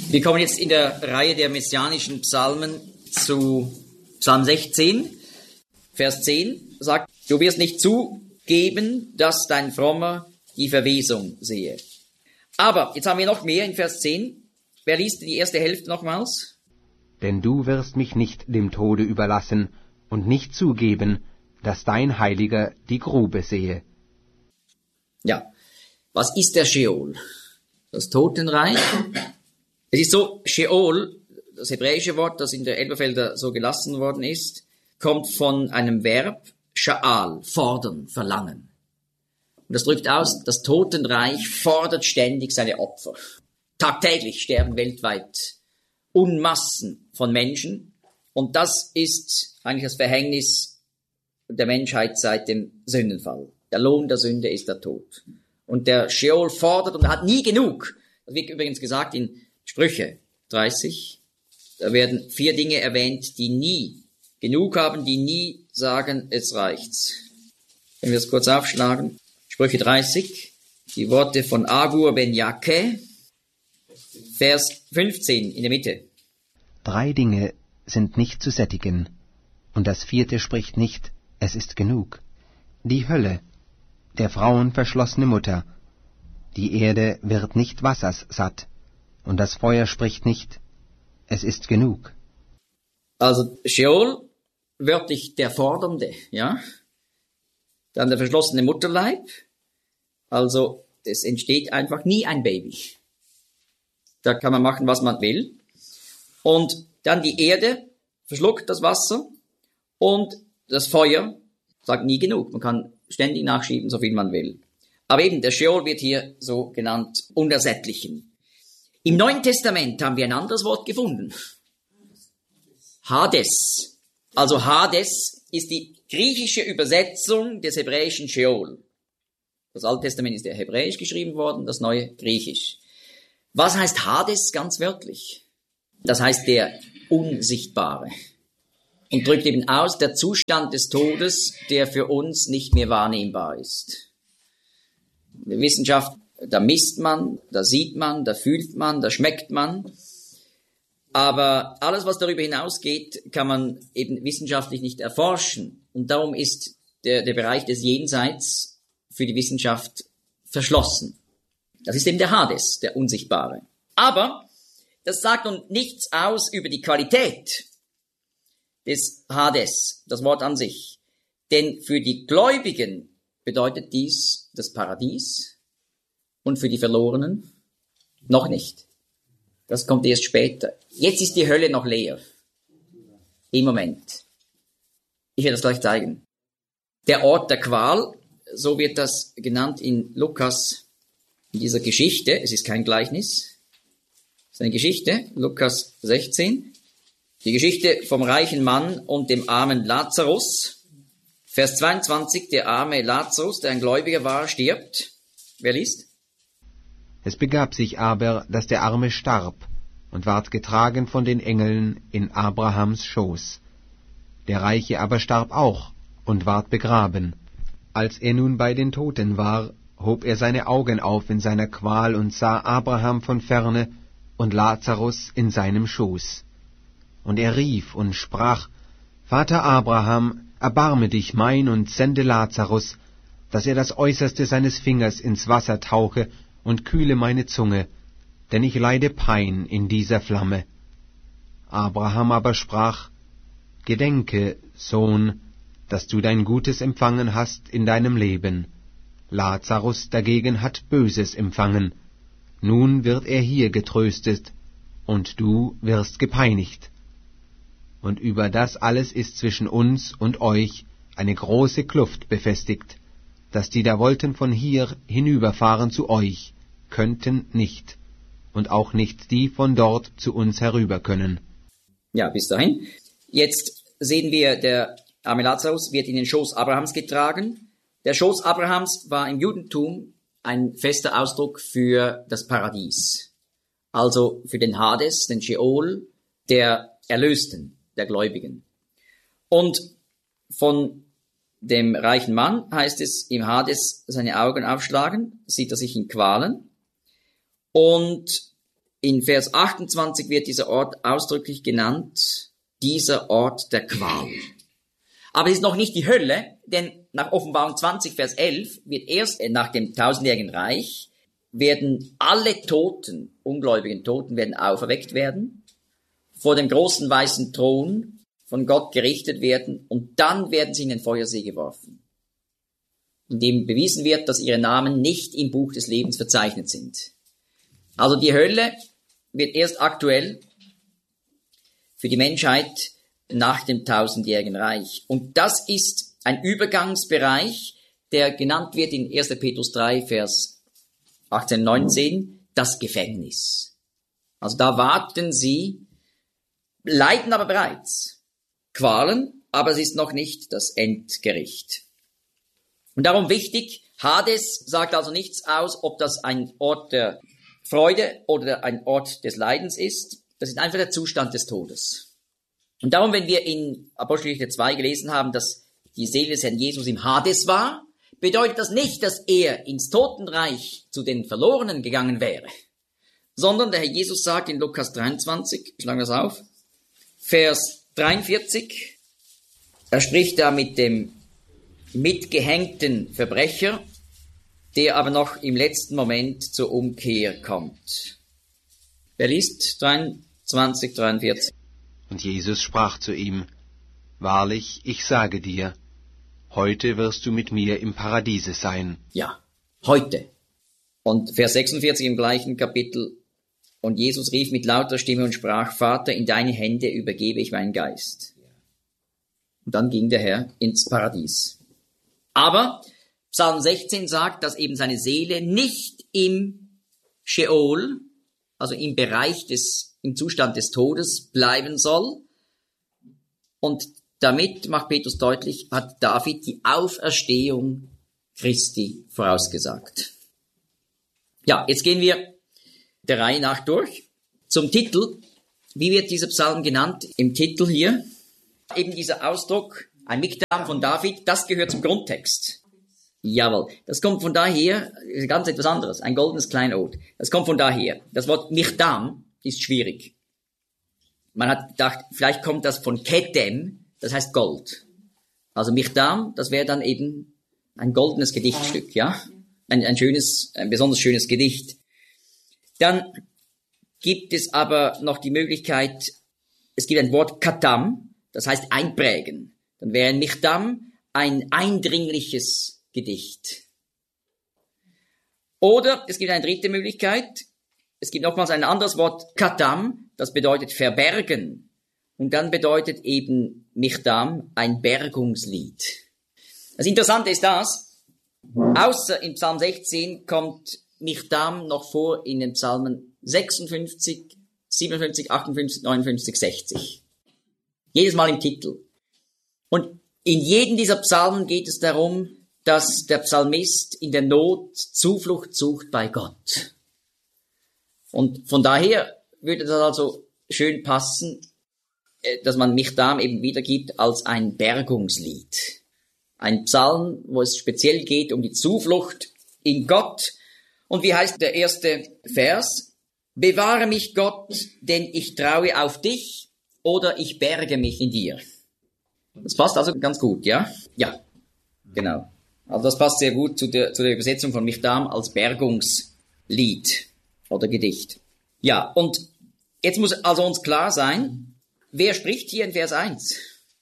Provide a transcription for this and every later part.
Wir kommen jetzt in der Reihe der messianischen Psalmen zu Psalm 16, Vers 10, sagt, du wirst nicht zugeben, dass dein Frommer die Verwesung sehe. Aber, jetzt haben wir noch mehr in Vers 10. Wer liest die erste Hälfte nochmals? Denn du wirst mich nicht dem Tode überlassen und nicht zugeben, dass dein Heiliger die Grube sehe. Ja, was ist der Scheol? Das Totenreich? Es ist so, Scheol, das hebräische Wort, das in der Elberfelder so gelassen worden ist, kommt von einem Verb, Sha'al, fordern, verlangen. Und das drückt aus, das Totenreich fordert ständig seine Opfer. Tagtäglich sterben weltweit Unmassen von Menschen. Und das ist eigentlich das Verhängnis der Menschheit seit dem Sündenfall. Der Lohn der Sünde ist der Tod. Und der Scheol fordert und hat nie genug. Das wird übrigens gesagt in Sprüche 30. Da werden 4 Dinge erwähnt, die nie genug haben, die nie sagen, es reicht's. Wenn wir es kurz aufschlagen. Sprüche 30, die Worte von Agur ben Jakeh, Vers 15 in der Mitte. 3 Dinge sind nicht zu sättigen, und das 4. spricht nicht, es ist genug. Die Hölle, der Frauen verschlossene Mutter, die Erde wird nicht wassers satt, und das Feuer spricht nicht, es ist genug. Also Scheol, wörtlich der Fordernde, ja. Dann der verschlossene Mutterleib, also es entsteht einfach nie ein Baby. Da kann man machen, was man will. Und dann die Erde verschluckt das Wasser und das Feuer sagt nie genug. Man kann ständig nachschieben, so viel man will. Aber eben, der Scheol wird hier so genannt, Unersättlichen. Im Neuen Testament haben wir ein anderes Wort gefunden. Hades. Also Hades ist die griechische Übersetzung des hebräischen Scheol. Das Alte Testament ist ja hebräisch geschrieben worden, das Neue griechisch. Was heißt Hades ganz wörtlich? Das heißt der Unsichtbare. Und drückt eben aus der Zustand des Todes, der für uns nicht mehr wahrnehmbar ist. In der Wissenschaft, da misst man, da sieht man, da fühlt man, da schmeckt man. Aber alles, was darüber hinausgeht, kann man eben wissenschaftlich nicht erforschen. Und darum ist der Bereich des Jenseits für die Wissenschaft verschlossen. Das ist eben der Hades, der Unsichtbare. Aber das sagt nun nichts aus über die Qualität des Hades, das Wort an sich. Denn für die Gläubigen bedeutet dies das Paradies und für die Verlorenen noch nicht. Das kommt erst später. Jetzt ist die Hölle noch leer. Im Moment. Ich werde das gleich zeigen. Der Ort der Qual, so wird das genannt in Lukas, in dieser Geschichte. Es ist kein Gleichnis. Es ist eine Geschichte, Lukas 16. Die Geschichte vom reichen Mann und dem armen Lazarus. Vers 22, der arme Lazarus, der ein Gläubiger war, stirbt. Wer liest? Es begab sich aber, dass der Arme starb und ward getragen von den Engeln in Abrahams Schoß. Der Reiche aber starb auch und ward begraben. Als er nun bei den Toten war, hob er seine Augen auf in seiner Qual und sah Abraham von ferne und Lazarus in seinem Schoß. Und er rief und sprach, Vater Abraham, erbarme dich mein und sende Lazarus, dass er das Äußerste seines Fingers ins Wasser tauche und kühle meine Zunge, denn ich leide Pein in dieser Flamme. Abraham aber sprach, Gedenke, Sohn, dass du dein Gutes empfangen hast in deinem Leben. Lazarus dagegen hat Böses empfangen. Nun wird er hier getröstet, und du wirst gepeinigt. Und über das alles ist zwischen uns und euch eine große Kluft befestigt, dass die da wollten von hier hinüberfahren zu euch, könnten nicht, und auch nicht die von dort zu uns herüber können. Ja, bis dahin. Jetzt sehen wir, der arme Lazarus wird in den Schoß Abrahams getragen. Der Schoß Abrahams war im Judentum ein fester Ausdruck für das Paradies. Also für den Hades, den Scheol, der Erlösten, der Gläubigen. Und von dem reichen Mann heißt es im Hades seine Augen aufschlagen, sieht er sich in Qualen. Und In Vers 28 wird dieser Ort ausdrücklich genannt, dieser Ort der Qual. Aber es ist noch nicht die Hölle, denn nach Offenbarung 20, Vers 11 wird erst nach dem tausendjährigen Reich werden alle Toten, ungläubigen Toten, werden auferweckt werden, vor dem großen weißen Thron von Gott gerichtet werden und dann werden sie in den Feuersee geworfen, in dem bewiesen wird, dass ihre Namen nicht im Buch des Lebens verzeichnet sind. Also die Hölle wird erst aktuell für die Menschheit nach dem tausendjährigen Reich. Und das ist ein Übergangsbereich, der genannt wird in 1. Petrus 3, Vers 18, 19, das Gefängnis. Also da warten sie, leiden aber bereits Qualen, aber es ist noch nicht das Endgericht. Und darum wichtig, Hades sagt also nichts aus, ob das ein Ort der Freude oder ein Ort des Leidens ist. Das ist einfach der Zustand des Todes. Und darum, wenn wir in Apostelgeschichte 2 gelesen haben, dass die Seele des Herrn Jesus im Hades war, bedeutet das nicht, dass er ins Totenreich zu den Verlorenen gegangen wäre, sondern der Herr Jesus sagt in Lukas 23, schlagen wir das auf, Vers 43, er spricht da mit dem mitgehängten Verbrecher, der aber noch im letzten Moment zur Umkehr kommt. Wer liest 23, 43? Und Jesus sprach zu ihm, Wahrlich, ich sage dir, heute wirst du mit mir im Paradiese sein. Ja, heute. Und Vers 46 im gleichen Kapitel, und Jesus rief mit lauter Stimme und sprach, Vater, in deine Hände übergebe ich meinen Geist. Und dann ging der Herr ins Paradies. Aber Psalm 16 sagt, dass eben seine Seele nicht im Sheol, also im Bereich im Zustand des Todes bleiben soll. Und damit, macht Petrus deutlich, hat David die Auferstehung Christi vorausgesagt. Ja, jetzt gehen wir der Reihe nach durch. Zum Titel. Wie wird dieser Psalm genannt? Im Titel hier. Eben dieser Ausdruck, ein Miktam von David, das gehört zum Grundtext. Jawohl. Das kommt von daher, ganz etwas anderes. Ein goldenes Kleinod. Das kommt von daher. Das Wort Miktam ist schwierig. Man hat gedacht, vielleicht kommt das von Ketem, das heißt Gold. Also Miktam, das wäre dann eben ein goldenes Gedichtstück, ja? Ein besonders schönes Gedicht. Dann gibt es aber noch die Möglichkeit, es gibt ein Wort Katam, das heißt einprägen. Dann wäre ein Miktam ein eindringliches Gedicht. Oder es gibt eine dritte Möglichkeit, es gibt nochmals ein anderes Wort Katam, das bedeutet verbergen. Und dann bedeutet eben Miktam ein Bergungslied. Das Interessante ist das, außer im Psalm 16 kommt Miktam noch vor in den Psalmen 56, 57, 58, 59, 60. Jedes Mal im Titel. Und in jedem dieser Psalmen geht es darum, dass der Psalmist in der Not Zuflucht sucht bei Gott. Und von daher würde das also schön passen, dass man Miktam eben wiedergibt als ein Bergungslied. Ein Psalm, wo es speziell geht um die Zuflucht in Gott. Und wie heißt der erste Vers? Bewahre mich, Gott, denn ich traue auf dich, oder ich berge mich in dir. Das passt also ganz gut, ja? Ja, genau. Also das passt sehr gut zu der Übersetzung von Miktam als Bergungslied oder Gedicht. Ja, und jetzt muss also uns klar sein, wer spricht hier in Vers 1?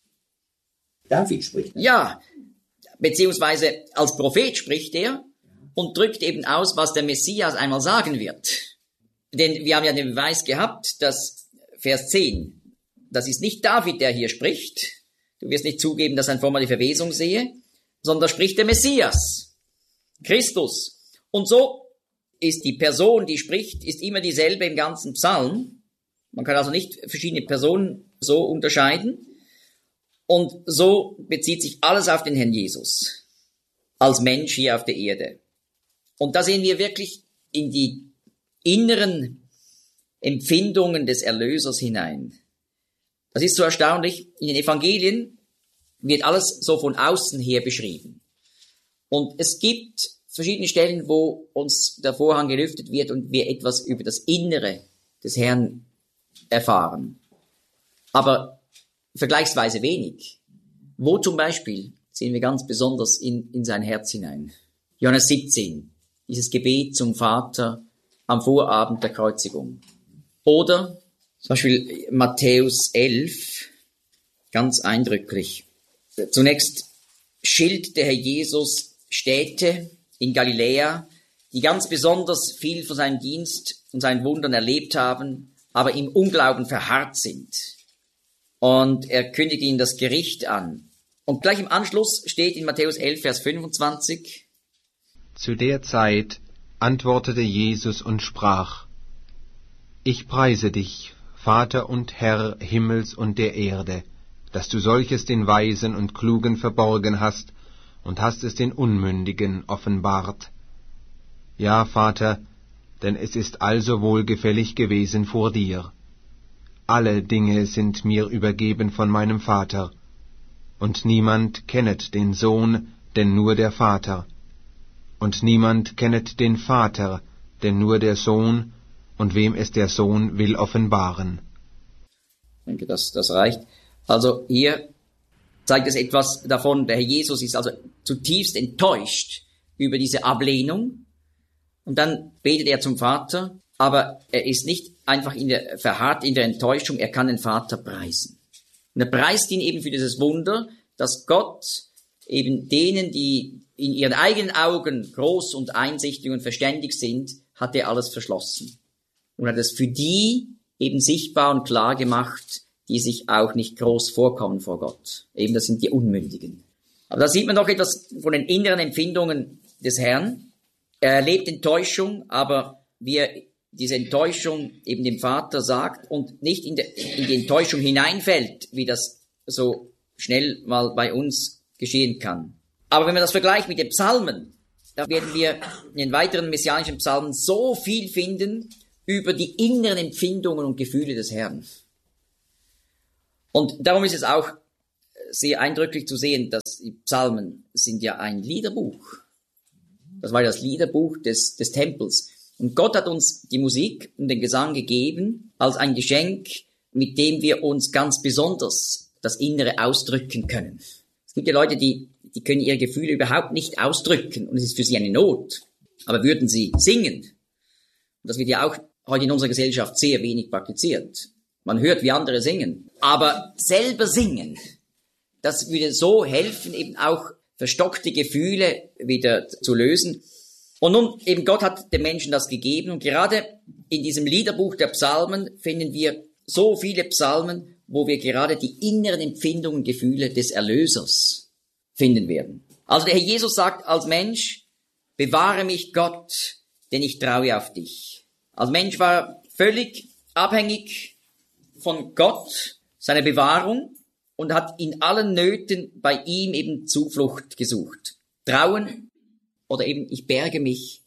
David spricht. Ja, beziehungsweise als Prophet spricht er und drückt eben aus, was der Messias einmal sagen wird. Denn wir haben ja den Beweis gehabt, dass Vers 10, das ist nicht David, der hier spricht. Du wirst nicht zugeben, dass ein Form die Verwesung sehe, sondern da spricht der Messias, Christus. Und so ist die Person, die spricht, ist immer dieselbe im ganzen Psalm. Man kann also nicht verschiedene Personen so unterscheiden. Und so bezieht sich alles auf den Herrn Jesus als Mensch hier auf der Erde. Und da sehen wir wirklich in die inneren Empfindungen des Erlösers hinein. Das ist so erstaunlich. In den Evangelien wird alles so von außen her beschrieben. Und es gibt verschiedene Stellen, wo uns der Vorhang gelüftet wird und wir etwas über das Innere des Herrn erfahren. Aber vergleichsweise wenig. Wo zum Beispiel sehen wir ganz besonders in sein Herz hinein? Johannes 17, dieses Gebet zum Vater am Vorabend der Kreuzigung. Oder zum Beispiel Matthäus 11, ganz eindrücklich. Zunächst schildert der Herr Jesus Städte in Galiläa, die ganz besonders viel von seinem Dienst und seinen Wundern erlebt haben, aber im Unglauben verharrt sind. Und er kündigt ihnen das Gericht an. Und gleich im Anschluss steht in Matthäus 11, Vers 25: Zu der Zeit antwortete Jesus und sprach: Ich preise dich, Vater und Herr Himmels und der Erde, dass du solches den Weisen und Klugen verborgen hast und hast es den Unmündigen offenbart. Ja, Vater, denn es ist also wohlgefällig gewesen vor dir. Alle Dinge sind mir übergeben von meinem Vater, und niemand kennet den Sohn, denn nur der Vater, und niemand kennet den Vater, denn nur der Sohn, und wem es der Sohn will offenbaren. Ich denke, das reicht. Also hier zeigt es etwas davon, der Herr Jesus ist also zutiefst enttäuscht über diese Ablehnung. Und dann betet er zum Vater, aber er ist nicht einfach verharrt in der Enttäuschung, er kann den Vater preisen. Und er preist ihn eben für dieses Wunder, dass Gott eben denen, die in ihren eigenen Augen groß und einsichtig und verständig sind, hat er alles verschlossen. Und hat es für die eben sichtbar und klar gemacht, die sich auch nicht groß vorkommen vor Gott. Eben, das sind die Unmündigen. Aber da sieht man noch etwas von den inneren Empfindungen des Herrn. Er erlebt Enttäuschung, aber wie er diese Enttäuschung eben dem Vater sagt und nicht in die Enttäuschung hineinfällt, wie das so schnell mal bei uns geschehen kann. Aber wenn man das vergleicht mit den Psalmen, da werden wir in den weiteren messianischen Psalmen so viel finden über die inneren Empfindungen und Gefühle des Herrn. Und darum ist es auch sehr eindrücklich zu sehen, dass die Psalmen sind ja ein Liederbuch. Das war das Liederbuch des Tempels. Und Gott hat uns die Musik und den Gesang gegeben als ein Geschenk, mit dem wir uns ganz besonders das Innere ausdrücken können. Es gibt ja Leute, die können ihre Gefühle überhaupt nicht ausdrücken und es ist für sie eine Not. Aber würden sie singen, und das wird ja auch heute in unserer Gesellschaft sehr wenig praktiziert. Man hört, wie andere singen. Aber selber singen, das würde so helfen, eben auch verstockte Gefühle wieder zu lösen. Und nun, eben Gott hat dem Menschen das gegeben. Und gerade in diesem Liederbuch der Psalmen finden wir so viele Psalmen, wo wir gerade die inneren Empfindungen und Gefühle des Erlösers finden werden. Also der Herr Jesus sagt als Mensch: Bewahre mich, Gott, denn ich traue auf dich. Als Mensch war er völlig abhängig von Gott, seiner Bewahrung, und hat in allen Nöten bei ihm eben Zuflucht gesucht. Trauen oder eben ich berge mich.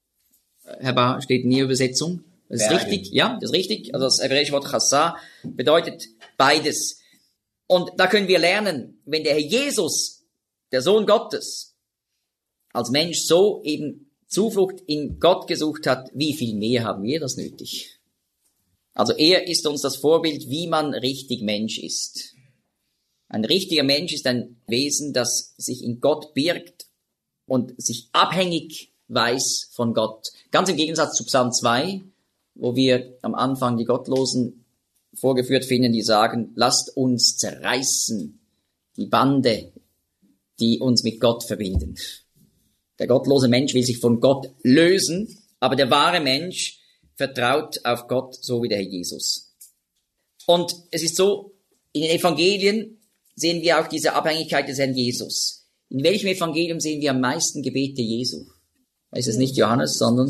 Herr Bar, steht in Ihrer Übersetzung. Das ist richtig, ja, das ist richtig. Also das hebräische Wort Chassah bedeutet beides. Und da können wir lernen, wenn der Herr Jesus, der Sohn Gottes, als Mensch so eben Zuflucht in Gott gesucht hat, wie viel mehr haben wir das nötig? Also er ist uns das Vorbild, wie man richtig Mensch ist. Ein richtiger Mensch ist ein Wesen, das sich in Gott birgt und sich abhängig weiß von Gott. Ganz im Gegensatz zu Psalm 2, wo wir am Anfang die Gottlosen vorgeführt finden, die sagen: Lasst uns zerreißen die Bande, die uns mit Gott verbinden. Der gottlose Mensch will sich von Gott lösen, aber der wahre Mensch vertraut auf Gott, so wie der Herr Jesus. Und es ist so, in den Evangelien sehen wir auch diese Abhängigkeit des Herrn Jesus. In welchem Evangelium sehen wir am meisten Gebete Jesu? Es ist nicht Johannes, sondern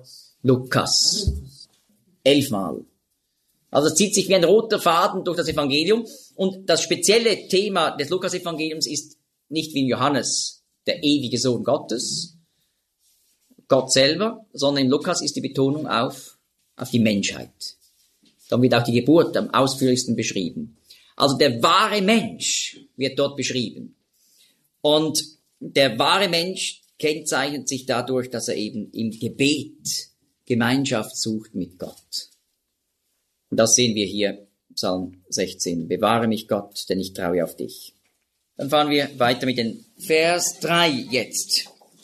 Lukas. 11-mal. Also es zieht sich wie ein roter Faden durch das Evangelium. Und das spezielle Thema des Lukas-Evangeliums ist nicht wie in Johannes der ewige Sohn Gottes, Gott selber, sondern in Lukas ist die Betonung auf die Menschheit. Dann wird auch die Geburt am ausführlichsten beschrieben. Also der wahre Mensch wird dort beschrieben. Und der wahre Mensch kennzeichnet sich dadurch, dass er eben im Gebet Gemeinschaft sucht mit Gott. Und das sehen wir hier, Psalm 16. Bewahre mich Gott, denn ich traue auf dich. Dann fahren wir weiter mit dem Vers 3 jetzt.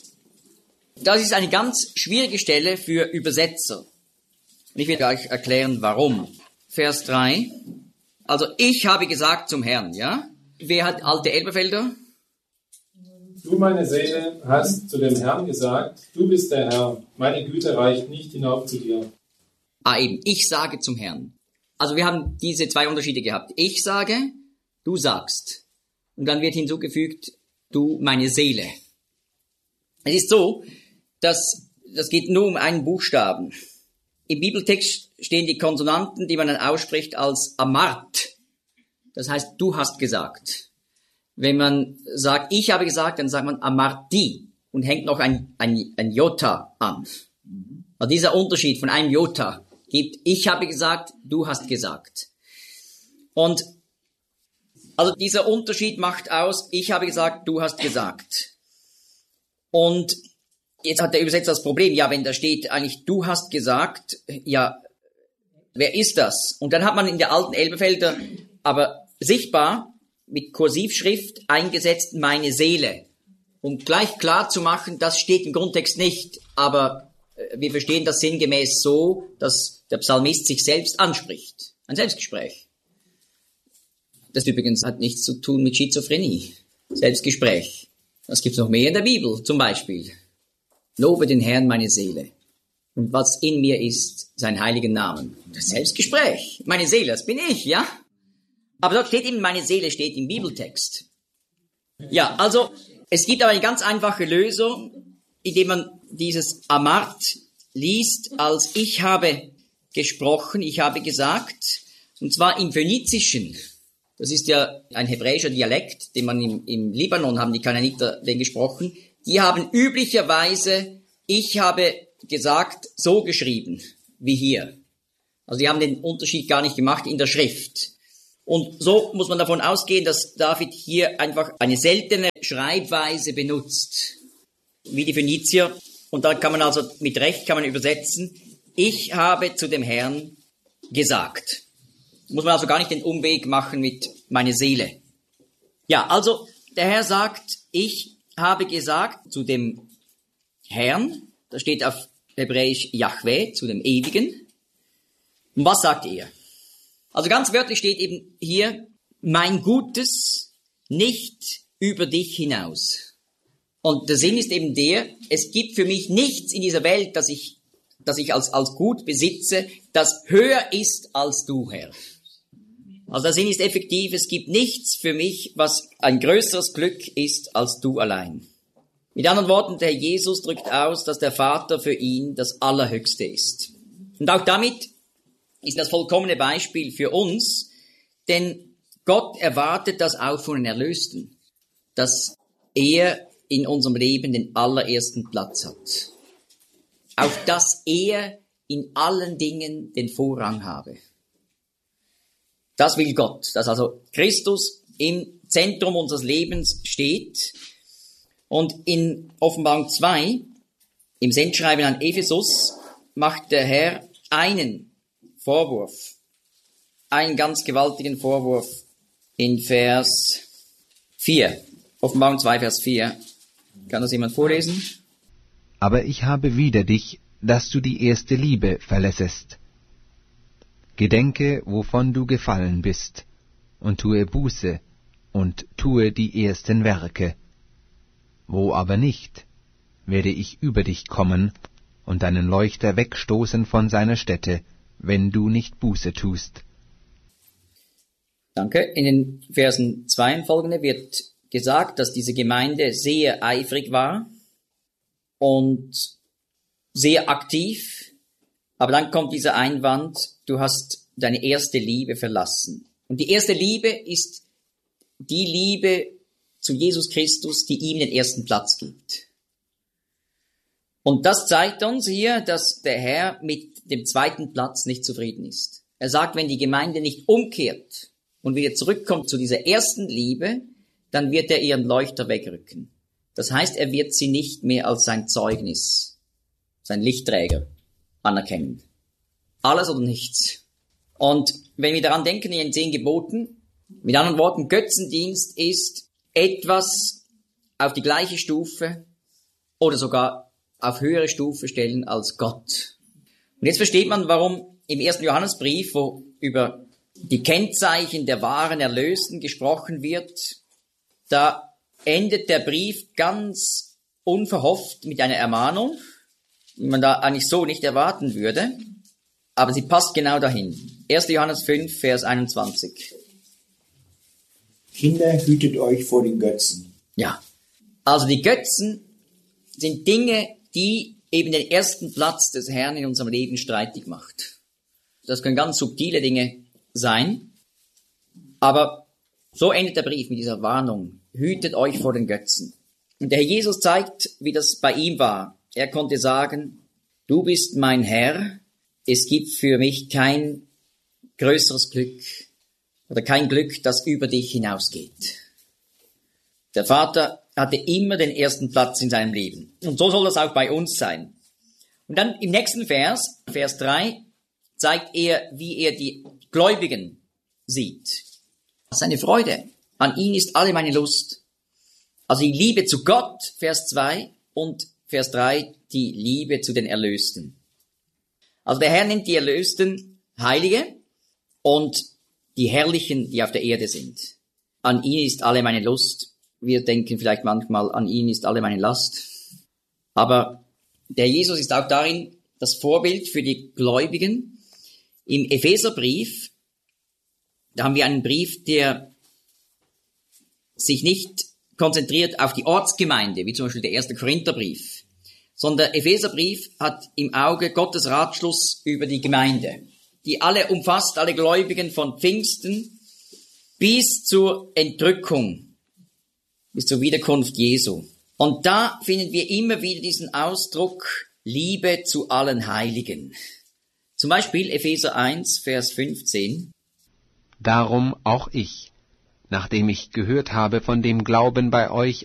Das ist eine ganz schwierige Stelle für Übersetzer. Und ich werde euch erklären, warum. Vers 3. Also, ich habe gesagt zum Herrn, ja? Wer hat alte Elberfelder? Du, meine Seele, hast zu dem Herrn gesagt, du bist der Herr, meine Güte reicht nicht hinauf zu dir. Ah, eben, ich sage zum Herrn. Also wir haben diese zwei Unterschiede gehabt. Ich sage, du sagst. Und dann wird hinzugefügt, du, meine Seele. Es ist so, dass das geht nur um einen Buchstaben. Im Bibeltext stehen die Konsonanten, die man dann ausspricht als amart. Das heißt, du hast gesagt. Wenn man sagt, ich habe gesagt, dann sagt man amarti und hängt noch ein Jota an. Also dieser Unterschied von einem Jota gibt, ich habe gesagt, du hast gesagt. Und also dieser Unterschied macht aus, ich habe gesagt, du hast gesagt. Und jetzt hat der Übersetzer das Problem, ja, wenn da steht eigentlich, du hast gesagt, ja, wer ist das? Und dann hat man in der alten Elberfelder aber sichtbar mit Kursivschrift eingesetzt, meine Seele. Um gleich klar zu machen, das steht im Grundtext nicht, aber wir verstehen das sinngemäß so, dass der Psalmist sich selbst anspricht. Ein Selbstgespräch. Das übrigens hat nichts zu tun mit Schizophrenie. Selbstgespräch. Das gibt's noch mehr in der Bibel, zum Beispiel. Lobe den Herrn, meine Seele. Und was in mir ist, sein heiligen Namen. Das Selbstgespräch. Meine Seele, das bin ich, ja? Aber dort steht eben, meine Seele steht im Bibeltext. Ja, also, es gibt aber eine ganz einfache Lösung, indem man dieses Amart liest, als ich habe gesprochen, ich habe gesagt, und zwar im Phönizischen. Das ist ja ein hebräischer Dialekt, den man im Libanon haben die Kanaaniter den gesprochen. Die haben üblicherweise, ich habe gesagt, so geschrieben, wie hier. Also die haben den Unterschied gar nicht gemacht in der Schrift. Und so muss man davon ausgehen, dass David hier einfach eine seltene Schreibweise benutzt, wie die Phönizier. Und da kann man also mit Recht kann man übersetzen, ich habe zu dem Herrn gesagt. Muss man also gar nicht den Umweg machen mit meine Seele. Ja, also der Herr sagt, ich habe gesagt zu dem Herrn, da steht auf Hebräisch Yahweh, zu dem Ewigen. Und was sagt er? Also ganz wörtlich steht eben hier, mein Gutes nicht über dich hinaus. Und der Sinn ist eben der, es gibt für mich nichts in dieser Welt, das ich als Gut besitze, das höher ist als du, Herr. Also der Sinn ist effektiv, es gibt nichts für mich, was ein größeres Glück ist als du allein. Mit anderen Worten, der Herr Jesus drückt aus, dass der Vater für ihn das Allerhöchste ist. Und auch damit ist das vollkommene Beispiel für uns, denn Gott erwartet das auch von den Erlösten, dass er in unserem Leben den allerersten Platz hat. Auf dass er in allen Dingen den Vorrang habe. Das will Gott, dass also Christus im Zentrum unseres Lebens steht. Und in Offenbarung 2, im Sendschreiben an Ephesus, macht der Herr einen Vorwurf, einen ganz gewaltigen Vorwurf in Vers 4. Offenbarung 2, Vers 4. Kann das jemand vorlesen? Aber ich habe wider dich, dass du die erste Liebe verlässest. Gedenke, wovon du gefallen bist, und tue Buße, und tue die ersten Werke. Wo aber nicht, werde ich über dich kommen, und deinen Leuchter wegstoßen von seiner Stätte, wenn du nicht Buße tust. Danke. In den Versen 2 und folgende wird gesagt, dass diese Gemeinde sehr eifrig war und sehr aktiv, aber dann kommt dieser Einwand, du hast deine erste Liebe verlassen. Und die erste Liebe ist die Liebe zu Jesus Christus, die ihm den ersten Platz gibt. Und das zeigt uns hier, dass der Herr mit dem zweiten Platz nicht zufrieden ist. Er sagt, wenn die Gemeinde nicht umkehrt und wieder zurückkommt zu dieser ersten Liebe, dann wird er ihren Leuchter wegrücken. Das heißt, er wird sie nicht mehr als sein Zeugnis, sein Lichtträger anerkennen. Alles oder nichts. Und wenn wir daran denken, in den 10 Geboten, mit anderen Worten, Götzendienst ist etwas auf die gleiche Stufe oder sogar auf höhere Stufe stellen als Gott. Und jetzt versteht man, warum im 1. Johannesbrief, wo über die Kennzeichen der wahren Erlösten gesprochen wird, da endet der Brief ganz unverhofft mit einer Ermahnung, die man da eigentlich so nicht erwarten würde, aber sie passt genau dahin. 1. Johannes 5, Vers 21. Kinder, hütet euch vor den Götzen. Ja, also die Götzen sind Dinge, die eben den ersten Platz des Herrn in unserem Leben streitig macht. Das können ganz subtile Dinge sein, aber so endet der Brief mit dieser Warnung. Hütet euch vor den Götzen. Und der Herr Jesus zeigt, wie das bei ihm war. Er konnte sagen, du bist mein Herr, es gibt für mich kein größeres Glück oder kein Glück, das über dich hinausgeht. Der Vater hatte immer den ersten Platz in seinem Leben. Und so soll das auch bei uns sein. Und dann im nächsten Vers, Vers 3, zeigt er, wie er die Gläubigen sieht. Seine Freude. An ihn ist alle meine Lust. Also die Liebe zu Gott, Vers 2, und Vers 3, die Liebe zu den Erlösten. Also der Herr nennt die Erlösten Heilige und die Herrlichen, die auf der Erde sind. An ihn ist alle meine Lust. Wir denken vielleicht manchmal, an ihn ist alle meine Last. Aber der Jesus ist auch darin das Vorbild für die Gläubigen. Im Epheserbrief, da haben wir einen Brief, der sich nicht konzentriert auf die Ortsgemeinde, wie zum Beispiel der 1. Korintherbrief, sondern der Epheserbrief hat im Auge Gottes Ratschluss über die Gemeinde, die alle umfasst, alle Gläubigen von Pfingsten bis zur Entrückung, bis zur Wiederkunft Jesu. Und da finden wir immer wieder diesen Ausdruck Liebe zu allen Heiligen. Zum Beispiel Epheser 1, Vers 15. Darum auch ich, nachdem ich gehört habe von dem Glauben bei euch